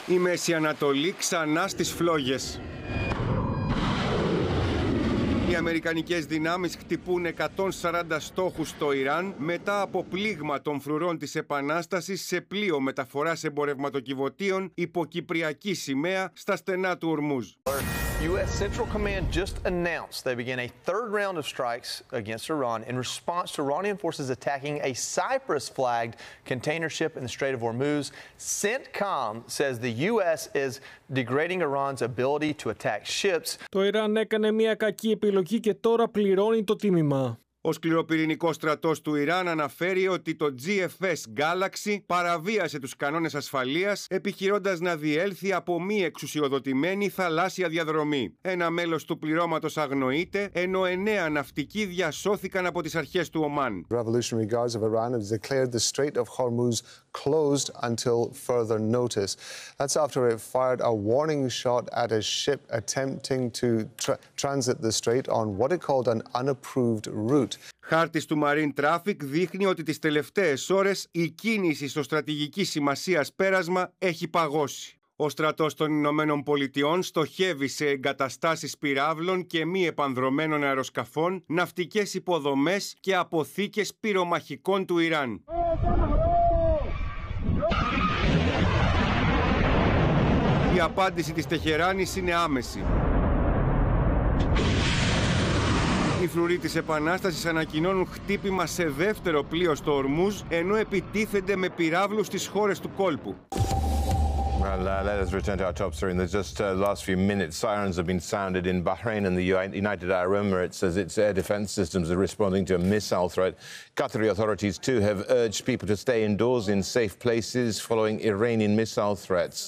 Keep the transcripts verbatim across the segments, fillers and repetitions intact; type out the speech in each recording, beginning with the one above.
Η Μέση Ανατολή ξανά στις φλόγες. Οι αμερικανικές δυνάμεις χτυπούν εκατόν σαράντα στόχους στο Ιράν μετά από πλήγμα των φρουρών της Επανάστασης σε πλοίο μεταφοράς εμπορευματοκιβωτίων υπό κυπριακή σημαία στα στενά του Ορμούζ. U S Central Command just announced they began a third round of strikes against Iran in response to Iranian forces attacking a Cyprus-flagged container ship in the Strait of Hormuz. CENTCOM says the U S is degrading Iran's ability to attack ships. Το Ιράν έκανε μια κακή επιλογή και τώρα πληρώνει το τίμημα. Ο σκληροπυρηνικός στρατός του Ιράν αναφέρει ότι το τζι εφ ες Galaxy παραβίασε τους κανόνες ασφαλείας επιχειρώντας να διέλθει από μη εξουσιοδοτημένη θαλάσσια διαδρομή. Ένα μέλος του πληρώματος αγνοείται, ενώ εννέα ναυτικοί διασώθηκαν από τις αρχές του Ομάν. Revolutionary Guards of Iran have declared the Strait of Hormuz closed until further notice. That's after it fired a warning shot at a ship attempting to tra transit the strait on what it called an unapproved route. Χάρτης του Marine Traffic δείχνει ότι τις τελευταίες ώρες η κίνηση στο στρατηγική σημασίας πέρασμα έχει παγώσει. Ο στρατός των Ηνωμένων Πολιτειών στοχεύει σε εγκαταστάσεις πυράβλων και μη επανδρωμένων αεροσκαφών, ναυτικές υποδομές και αποθήκες πυρομαχικών του Ιράν. Η απάντηση της Τεχεράνης είναι άμεση. Οι φρουροί της Επανάστασης ανακοινώνουν χτύπημα σε δεύτερο πλοίο στο Ορμούζ, ενώ επιτίθενται με πυράβλους στις χώρες του κόλπου. Well, uh, let us return to our top story. In the just uh, last few minutes, sirens have been sounded in Bahrain and the United Arab Emirates as its air defense systems are responding to a missile threat. Qatari authorities, too, have urged people to stay indoors in safe places following Iranian missile threats.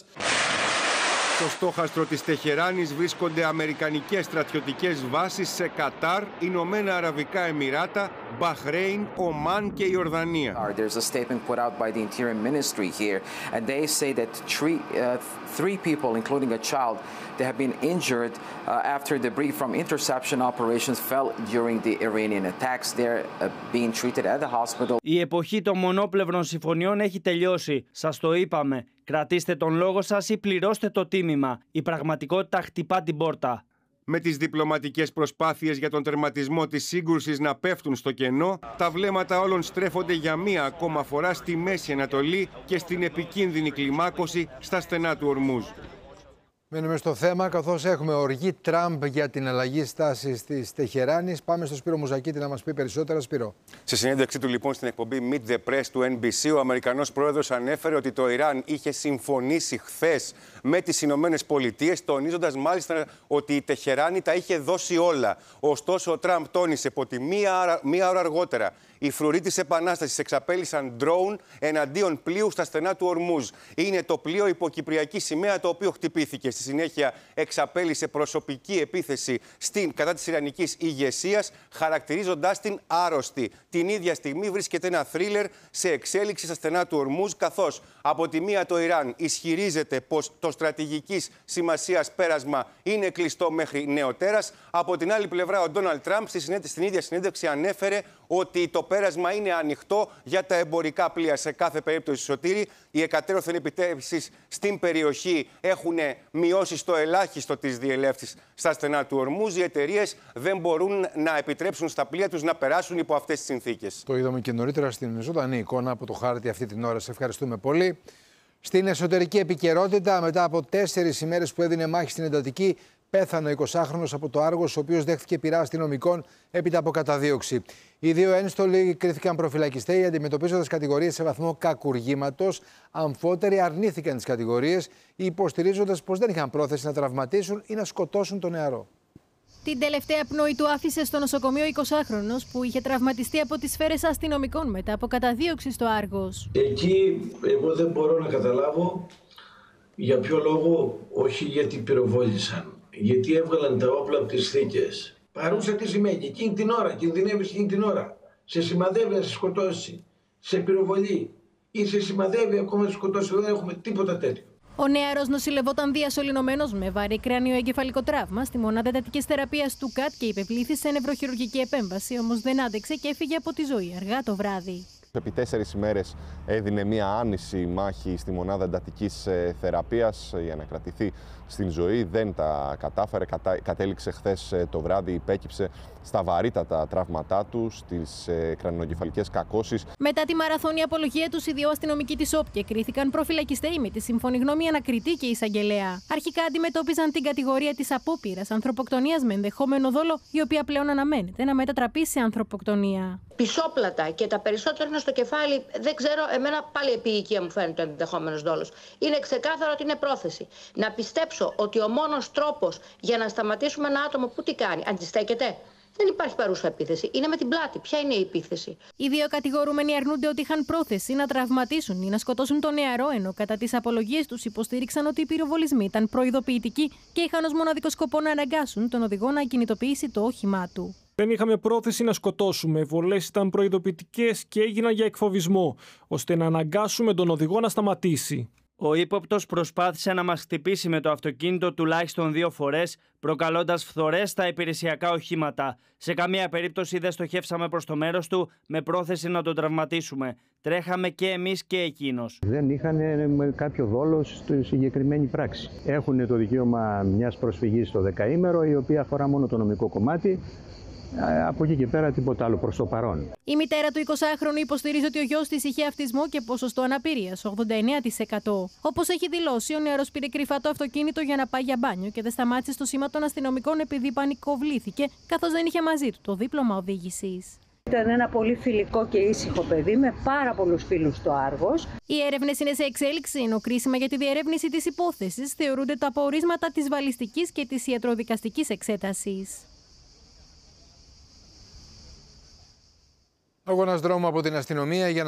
Στο στόχαστρο της Τεχεράνης βρίσκονται αμερικανικές στρατιωτικές βάσεις σε Κατάρ, Ηνωμένα Αραβικά Εμιράτα, Μπαχρέιν, Ομάν και Ιορδανία. There's a statement put out by the Interior Ministry here, and they say that three, uh, three people, including a child, they have been injured uh, after debris from interception operations fell during the Iranian attacks. They're uh, being treated at the hospital. Η εποχή των μονόπλευρων συμφωνιών έχει τελειώσει. Σας το είπαμε. Κρατήστε τον λόγο σας ή πληρώστε το τίμημα. Η πραγματικότητα χτυπά την πόρτα. Με τις διπλωματικές προσπάθειες για τον τερματισμό της σύγκρουσης να πέφτουν στο κενό, τα βλέμματα όλων στρέφονται για μία ακόμα φορά στη Μέση Ανατολή και στην επικίνδυνη κλιμάκωση στα στενά του Ορμούζ. Μένουμε στο θέμα, καθώς έχουμε οργή Τραμπ για την αλλαγή στάσης της Τεχεράνης. Πάμε στο Σπύρο Μουζακίτη να μας πει περισσότερα. Σπύρο. Σε συνέντευξή του λοιπόν στην εκπομπή Meet the Press του Εν Μπι Σι, ο Αμερικανός πρόεδρος ανέφερε ότι το Ιράν είχε συμφωνήσει χθες με τις Ηνωμένες Πολιτείες, τονίζοντας μάλιστα ότι η Τεχεράνη τα είχε δώσει όλα. Ωστόσο, ο Τραμπ τόνισε ότι μία, μία ώρα αργότερα οι φρουροί της Επανάστασης εξαπέλυσαν ντρόουν εναντίον πλοίου στα στενά του Ορμούζ. Είναι το πλοίο υποκυπριακή σημαία το οποίο χτυπήθηκε. Στη συνέχεια εξαπέλυσε προσωπική επίθεση στην, κατά της Ιρανικής ηγεσίας, χαρακτηρίζοντάς την άρρωστη. Την ίδια στιγμή βρίσκεται ένα θρίλερ σε εξέλιξη στα στενά του Ορμούζ, καθώς από τη μία το Ιράν ισχυρίζεται πως το στρατηγικής σημασίας πέρασμα είναι κλειστό μέχρι νεοτέρας. Από την άλλη πλευρά ο Ντόναλντ Τραμπ στην ίδια συνέντευξη ανέφερε ότι το πέρασμα είναι ανοιχτό για τα εμπορικά πλοία. Σε κάθε περίπτωση, Σωτήρη, οι εκατέρωθεν επιτεύξεις στην περιοχή έχουν μειώσει στο ελάχιστο τις διελεύσεις στα στενά του Ορμούζ. Οι εταιρείες δεν μπορούν να επιτρέψουν στα πλοία τους να περάσουν υπό αυτές τις συνθήκες. Το είδαμε και νωρίτερα στην ζωντανή εικόνα από το χάρτη αυτή την ώρα. Σε ευχαριστούμε πολύ. Στην εσωτερική επικαιρότητα, μετά από τέσσερις ημέρες που έδινε μάχη στην εντατική, πέθανε ο εικοσάχρονος από το Άργος, ο οποίος δέχθηκε πειρά αστυνομικών έπειτα από καταδίωξη. Οι δύο ένστολοι κρίθηκαν προφυλακιστέοι, αντιμετωπίζοντας κατηγορίες σε βαθμό κακουργήματος. Αμφότεροι αρνήθηκαν τις κατηγορίες, υποστηρίζοντας πως δεν είχαν πρόθεση να τραυματίσουν ή να σκοτώσουν τον νεαρό. Την τελευταία πνοή του άφησε στο νοσοκομείο ο εικοσάχρονος που είχε τραυματιστεί από τις σφαίρες αστυνομικών μετά από καταδίωξη στο Άργος. Εκεί εγώ δεν μπορώ να καταλάβω για ποιο λόγο, όχι γιατί πυροβόλησαν. Γιατί έβγαλαν τα όπλα από τις θήκες. Παρούσα τι σημαίνει, εκείνη την ώρα, κινδυνεύεις εκείνη την ώρα. Σε σημαδεύει να σε σκοτώσει, σε πυροβολεί ή σε σημαδεύει ακόμα να σε σκοτώσει. Δεν έχουμε τίποτα τέτοιο. Ο νεαρός νοσηλευόταν διασωληνωμένος με βαρύ κρανιοεγκεφαλικό τραύμα στη μονάδα εντατικής θεραπείας του ΚΑΤ και υπευλήθη σε νευροχειρουργική επέμβαση, όμως δεν άντεξε και έφυγε από τη ζωή αργά το βράδυ. Επί τέσσερις ημέρες έδινε μία άνηση μάχη στη μονάδα εντατικής θεραπείας για να κρατηθεί στην ζωή. Δεν τα κατάφερε. Κατα... Κατέληξε χθες το βράδυ, υπέκυψε στα βαρύτατα τραύματά του, στις κρανιογκεφαλικές κακώσεις. Μετά τη μαραθώνια απολογία τους, οι δύο αστυνομικοί της ΟΠΚΕ κρίθηκαν προφυλακιστέοι με τη σύμφωνη γνώμη ανακριτή και εισαγγελέα. Αρχικά αντιμετώπιζαν την κατηγορία της απόπειρας ανθρωποκτονίας με ενδεχόμενο δόλο, η οποία πλέον αναμένεται να μετατραπεί σε ανθρωποκτονία. Πισόπλατα και τα περισσότερα είναι στο κεφάλι, δεν ξέρω, εμένα πάλι επί οικία μου φαίνεται ο ενδεχόμενος δόλος. Είναι ξεκάθαρο ότι είναι πρόθεση. Να πιστέψω ότι ο μόνος τρόπος για να σταματήσουμε ένα άτομο που τι κάνει, αντιστέκεται. Δεν υπάρχει παρούσα επίθεση. Είναι με την πλάτη. Ποια είναι η επίθεση? Οι δύο κατηγορούμενοι αρνούνται ότι είχαν πρόθεση να τραυματίσουν ή να σκοτώσουν τον νεαρό, ενώ κατά τις απολογίες τους υποστήριξαν ότι οι πυροβολισμοί ήταν προειδοποιητικοί και είχαν ως μοναδικό σκοπό να αναγκάσουν τον οδηγό να κινητοποιήσει το όχημά του. Δεν είχαμε πρόθεση να σκοτώσουμε. Οι βολές ήταν προειδοποιητικές και έγιναν για εκφοβισμό, ώστε να αναγκάσουμε τον οδηγό να σταματήσει. Ο ύποπτος προσπάθησε να μας χτυπήσει με το αυτοκίνητο τουλάχιστον δύο φορές, προκαλώντας φθορές στα υπηρεσιακά οχήματα. Σε καμία περίπτωση δεν στοχεύσαμε προς το μέρος του με πρόθεση να τον τραυματίσουμε. Τρέχαμε και εμείς και εκείνος. Δεν είχαν κάποιο δόλο στη συγκεκριμένη πράξη. Έχουν το δικαίωμα μιας προσφυγής στο δεκαήμερο, η οποία αφορά μόνο το νομικό κομμάτι. Από εκεί και πέρα τίποτα άλλο προς το παρόν. Η μητέρα του εικοσάχρονου υποστηρίζει ότι ο γιος της είχε αυτισμό και ποσοστό αναπηρίας ογδόντα εννέα τοις εκατό. Όπως έχει δηλώσει, ο νεαρός πήρε κρυφά το αυτοκίνητο για να πάει για μπάνιο και δεν σταμάτησε στο σήμα των αστυνομικών επειδή πανικοβλήθηκε, καθώς δεν είχε μαζί του το δίπλωμα οδήγησης. Ήταν ένα πολύ φιλικό και ήσυχο παιδί με πάρα πολλούς φίλους στο Άργος. Οι έρευνες είναι σε εξέλιξη, ενώ κρίσιμα για τη διερεύνηση της υπόθεσης θεωρούνται τα απορίσματα της βαλιστικής και της ιατροδικαστικής εξέτασης. Αγώνας δρόμου από την αστυνομία για